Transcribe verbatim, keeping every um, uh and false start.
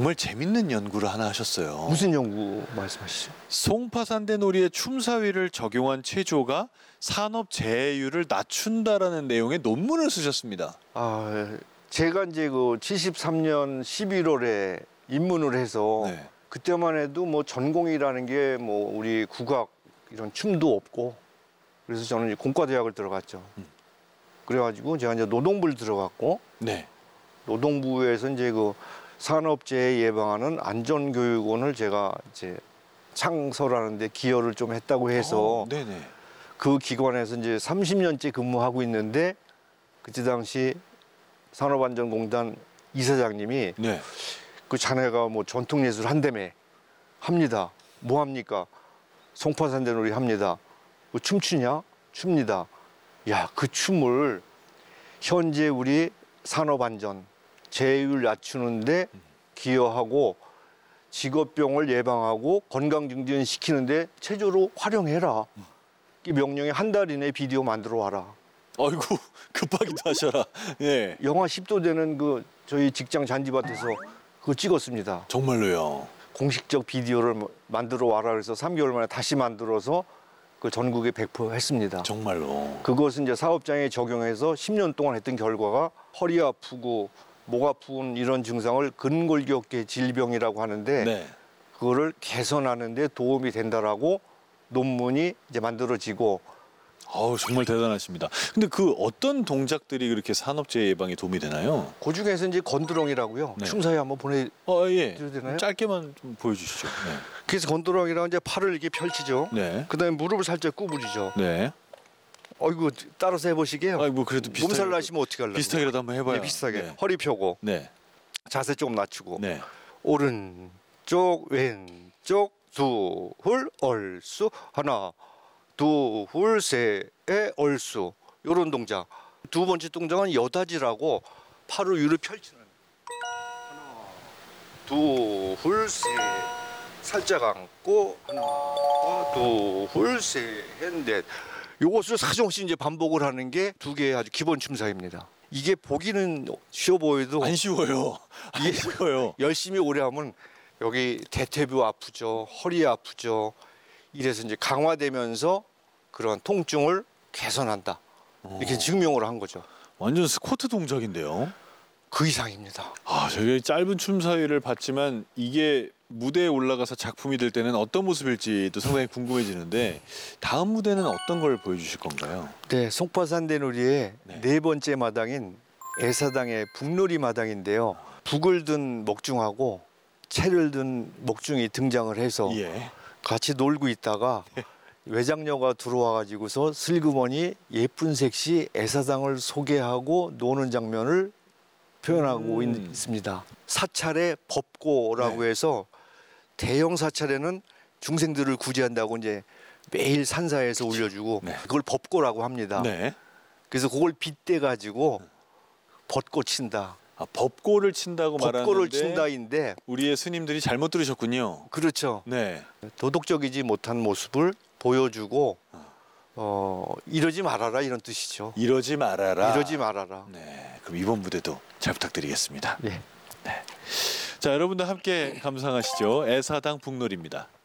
정말 재밌는 연구를 하나 하셨어요. 무슨 연구 말씀하시죠? 송파산대 놀이의 춤사위를 적용한 체조가 산업 재해율을 낮춘다라는 내용의 논문을 쓰셨습니다. 아, 제가 이제 그 칠십삼 년 십일월에 입문을 해서 네. 그때만 해도 뭐 전공이라는 게 뭐 우리 국악 이런 춤도 없고 그래서 저는 이제 공과대학을 들어갔죠. 음. 그래가지고 제가 이제 노동부를 들어갔고 네. 노동부에서 이제 그 산업재해 예방하는 안전교육원을 제가 이제 창설하는데 기여를 좀 했다고 해서 어, 네네. 그 기관에서 이제 삼십 년째 근무하고 있는데 그때 당시 산업안전공단 이사장님이 네. 그 자네가 뭐 전통예술 한다며 합니다. 뭐 합니까? 송파산대 놀이 합니다. 뭐 춤추냐? 춥니다. 야, 그 춤을 현재 우리 산업안전 재해율 낮추는데 기여하고 직업병을 예방하고 건강 증진 시키는데 체조로 활용해라. 이 명령에 한 달 이내에 비디오 만들어 와라. 아이고 급하기도 하셔라. 네. 영하 십 도 되는 그 저희 직장 잔디밭에서 그거 찍었습니다. 정말로요. 공식적 비디오를 만들어 와라 그래서 삼 개월 만에 다시 만들어서 그 전국에 배포했습니다. 정말로. 그것은 이제 사업장에 적용해서 십 년 동안 했던 결과가 허리 아프고 목 아픈 이런 증상을 근골격계 질병이라고 하는데 네. 그거를 개선하는 데 도움이 된다라고 논문이 이제 만들어지고 아우 정말 대단하십니다. 근데 그 어떤 동작들이 그렇게 산업재해 예방에 도움이 되나요? 그 중에서 이제 건드렁이라고요. 네. 춤사위 한번 보내. 어 예. 드려도 되나요? 짧게만 좀 보여주시죠. 그래서 건드렁이랑 이제 팔을 이렇게 펼치죠. 네. 네. 그다음에 무릎을 살짝 구부리죠. 네. 어이구 따라서 해보시게요. 아이 뭐 그래도 비슷하게 몸살 나시면 어떻게 할래요? 비슷하게라도 한번 해봐요. 네, 비슷하게 네. 허리 펴고 네. 자세 조금 낮추고 네. 오른쪽 왼쪽 두훌 얼쑤 하나 두훌 셋에 얼쑤 요런 동작. 두 번째 동작은 여다지라고 팔을 위로 펼치는 하나 두훌 셋 살짝 안고 하나 두훌 셋넷 요것을 사정없이 이제 반복을 하는 게 두 개의 아주 기본 춤사위입니다. 이게 보기는 쉬워 보여도 안 쉬워요. 안 쉬워요. 열심히 오래 하면 여기 대퇴부 아프죠, 허리 아프죠. 이래서 이제 강화되면서 그런 통증을 개선한다. 이렇게 어. 증명을 한 거죠. 완전 스쿼트 동작인데요. 그 이상입니다. 아, 저희가 짧은 춤 사위를 봤지만 이게 무대에 올라가서 작품이 될 때는 어떤 모습일지도 상당히 궁금해지는데 다음 무대는 어떤 걸 보여주실 건가요? 네, 송파산대 놀이의 네. 네 번째 마당인 애사당의 북놀이 마당인데요. 북을 든 먹중하고 채를 든 먹중이 등장을 해서 예. 같이 놀고 있다가 외장녀가 들어와 가지고서 슬그머니 예쁜 색시 애사당을 소개하고 노는 장면을 표현하고 음. 있습니다. 사찰의 법고라고 네. 해서 대형 사찰에는 중생들을 구제한다고 이제 매일 산사에서 올려주고 네. 그걸 법고라고 합니다. 네. 그래서 그걸 빗대 가지고 벚꽃 친다. 아, 법고를 친다고 법고를 말하는데 친다인데 우리의 스님들이 잘못 들으셨군요. 그렇죠. 네. 도덕적이지 못한 모습을 보여주고 어 이러지 말아라 이런 뜻이죠. 이러지 말아라. 이러지 말아라. 네. 그럼 이번 무대도 잘 부탁드리겠습니다. 네. 자, 여러분들 함께 감상하시죠. 애사당 북놀이입니다.